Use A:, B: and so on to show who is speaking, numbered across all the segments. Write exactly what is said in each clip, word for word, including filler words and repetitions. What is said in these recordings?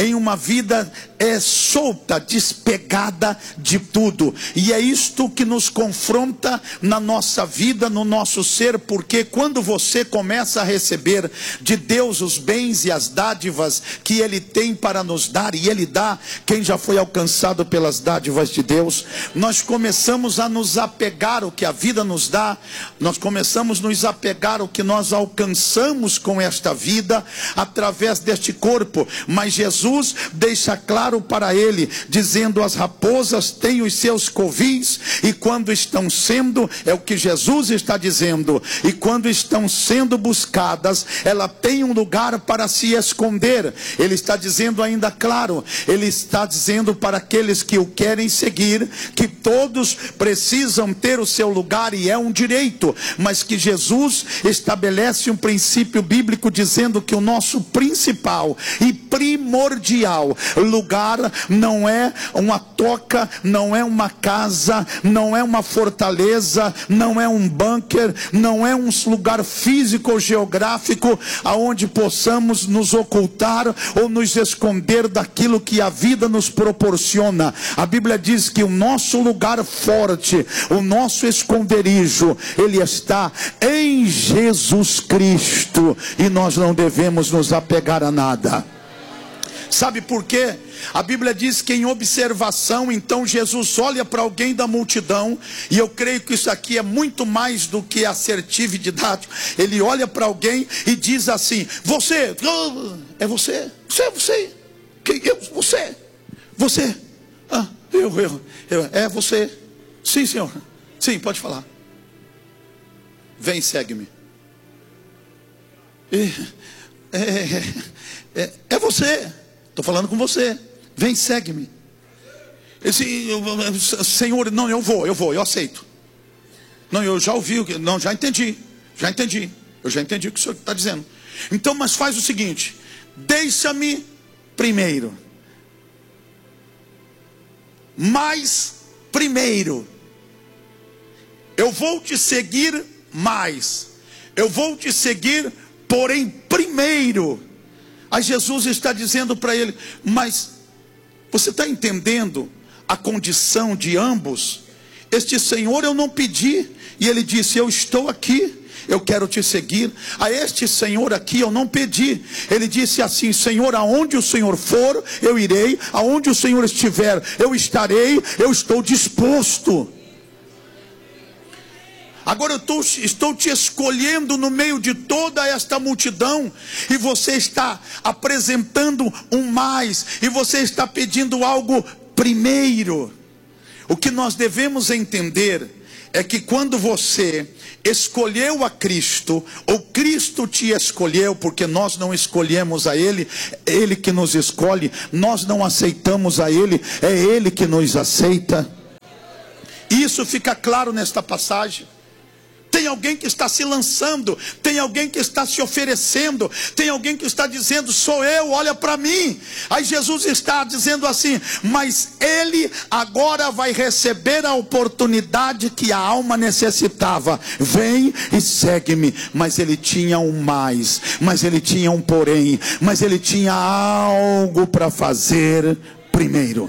A: em uma vida é, solta, despegada de tudo. E é isto que nos confronta na nossa vida, no nosso ser, porque quando você começa a receber de Deus os bens e as dádivas que Ele tem para nos dar, e Ele dá, quem já foi alcançado pelas dádivas de Deus, nós começamos a nos apegar ao que a vida nos dá, nós começamos a nos apegar ao que nós alcançamos com esta vida, através deste corpo. Mas Jesus deixa claro para ele, dizendo: as raposas têm os seus covis, e quando estão sendo, é o que Jesus está dizendo, e quando estão sendo buscadas, ela tem um lugar para se esconder. Ele está dizendo ainda claro, ele está dizendo para aqueles que o querem seguir, que todos precisam ter o seu lugar, e é um direito, mas que Jesus estabelece um princípio bíblico, dizendo que o nosso principal e primordial lugar não é uma toca, não é uma casa, não é uma fortaleza, não é um bunker, não é um lugar físico ou geográfico aonde possamos nos ocultar ou nos esconder daquilo que a vida nos proporciona. A Bíblia diz que o nosso lugar forte, o nosso esconderijo, ele está em Jesus Cristo, e nós não devemos nos apegar a nada. Sabe por quê? A Bíblia diz que em observação, então Jesus olha para alguém da multidão, e eu creio que isso aqui é muito mais do que assertivo e didático. Ele olha para alguém e diz assim: você, oh, é você, você, você, quem, eu, você, você, ah, eu, eu, eu, é você, sim senhor, sim, pode falar, vem, segue-me. É, é, é, é você, estou falando com você, vem, segue-me. Esse, Senhor, não, eu vou, eu vou, eu aceito. Não, eu já ouvi, não, já entendi, já entendi, eu já entendi o que o Senhor está dizendo. Então, mas faz o seguinte: deixa-me primeiro, mas primeiro, eu vou te seguir mais, eu vou te seguir, porém primeiro. Aí Jesus está dizendo para ele: mas você está entendendo a condição de ambos? Este Senhor eu não pedi, e ele disse: eu estou aqui, eu quero te seguir. A este Senhor aqui eu não pedi, ele disse assim: Senhor, aonde o Senhor for, eu irei, aonde o Senhor estiver, eu estarei, eu estou disposto. Agora eu tô, estou te escolhendo no meio de toda esta multidão, e você está apresentando um mais, e você está pedindo algo primeiro. O que nós devemos entender é que quando você escolheu a Cristo, ou Cristo te escolheu, porque nós não escolhemos a Ele, é Ele que nos escolhe, nós não aceitamos a Ele, é Ele que nos aceita. Isso fica claro nesta passagem. Tem alguém que está se lançando, tem alguém que está se oferecendo, tem alguém que está dizendo: sou eu, olha para mim. Aí Jesus está dizendo assim: mas ele agora vai receber a oportunidade que a alma necessitava. Vem e segue-me. Mas ele tinha um mais, mas ele tinha um porém, mas ele tinha algo para fazer primeiro.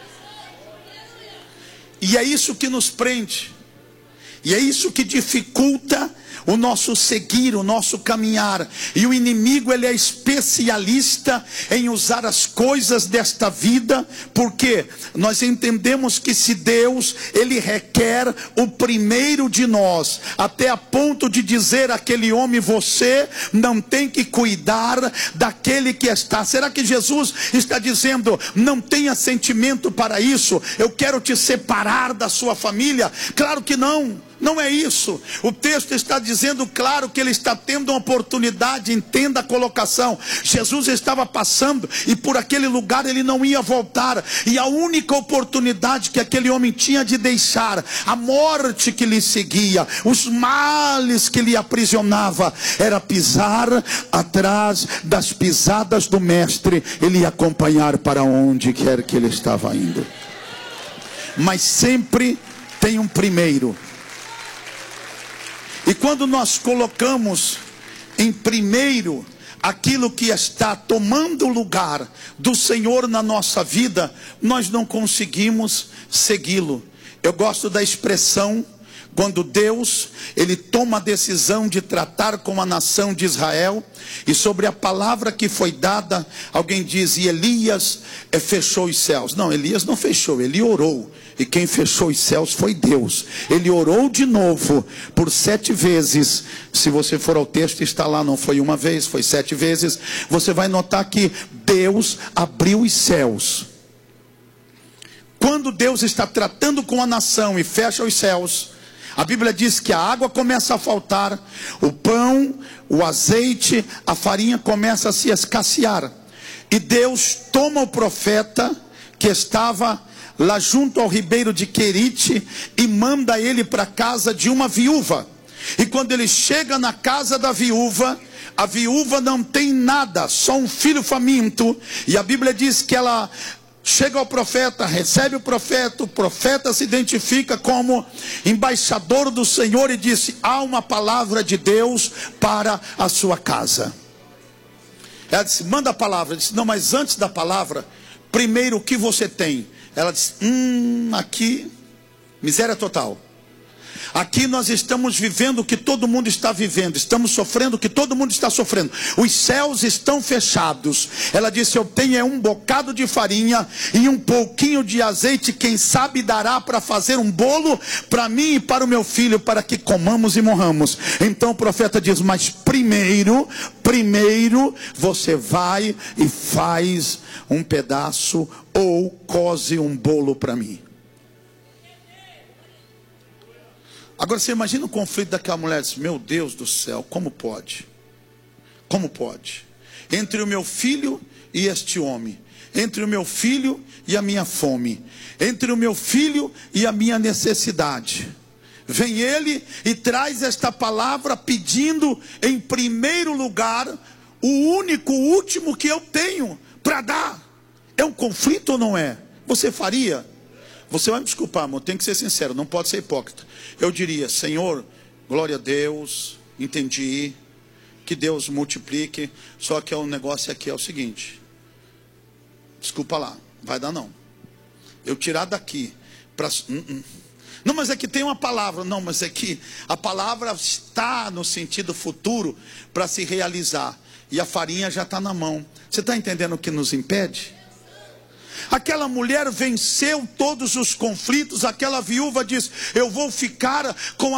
A: E é isso que nos prende. E é isso que dificulta o nosso seguir, o nosso caminhar. E o inimigo, ele é especialista em usar as coisas desta vida, porque nós entendemos que se Deus, ele requer o primeiro de nós, até a ponto de dizer àquele homem: você não tem que cuidar daquele que está. Será que Jesus está dizendo: não tenha sentimento para isso, eu quero te separar da sua família? Claro que não. Não é isso. O texto está dizendo claro que ele está tendo uma oportunidade. Entenda a colocação. Jesus estava passando, e por aquele lugar ele não ia voltar, e a única oportunidade que aquele homem tinha de deixar a morte que lhe seguia, os males que lhe aprisionava, era pisar atrás das pisadas do mestre. Ele ia acompanhar para onde quer que ele estava indo. Mas sempre tem um primeiro. E quando nós colocamos em primeiro aquilo que está tomando o lugar do Senhor na nossa vida, nós não conseguimos segui-lo. Eu gosto da expressão, quando Deus, ele toma a decisão de tratar com a nação de Israel, e sobre a palavra que foi dada, alguém diz, e Elias é, fechou os céus. Não, Elias não fechou, ele orou, e quem fechou os céus foi Deus. Ele orou de novo, por sete vezes. Se você for ao texto, está lá, não foi uma vez, foi sete vezes. Você vai notar que Deus abriu os céus. Quando Deus está tratando com a nação e fecha os céus, a Bíblia diz que a água começa a faltar, o pão, o azeite, a farinha começa a se escassear. E Deus toma o profeta que estava lá junto ao ribeiro de Querite e manda ele para a casa de uma viúva. E quando ele chega na casa da viúva, a viúva não tem nada, só um filho faminto. E a Bíblia diz que ela chega ao profeta, recebe o profeta, o profeta se identifica como embaixador do Senhor e disse, há uma palavra de Deus para a sua casa. Ela disse, manda a palavra. Ele disse, não, mas antes da palavra, primeiro o que você tem? Ela disse, hum, aqui, miséria total. Aqui nós estamos vivendo o que todo mundo está vivendo, estamos sofrendo o que todo mundo está sofrendo, os céus estão fechados. Ela disse, eu tenho é um bocado de farinha e um pouquinho de azeite, quem sabe dará para fazer um bolo para mim e para o meu filho, para que comamos e morramos. Então o profeta diz, mas primeiro, primeiro você vai e faz um pedaço ou coze um bolo para mim. Agora você imagina o conflito daquela mulher, diz, meu Deus do céu, como pode? Como pode? Entre o meu filho e este homem, entre o meu filho e a minha fome, entre o meu filho e a minha necessidade. Vem ele e traz esta palavra pedindo em primeiro lugar o único, o último que eu tenho para dar. É um conflito ou não é? Você faria? Você vai me desculpar, amor, tem que ser sincero, não pode ser hipócrita. Eu diria, Senhor, glória a Deus, entendi, que Deus multiplique, só que o negócio aqui é o seguinte, desculpa lá, vai dar não. Eu tirar daqui, pra, uh -uh. não, mas é que tem uma palavra, não, mas é que a palavra está no sentido futuro para se realizar, e a farinha já está na mão. Você está entendendo o que nos impede? Aquela mulher venceu todos os conflitos. Aquela viúva diz, eu vou ficar com a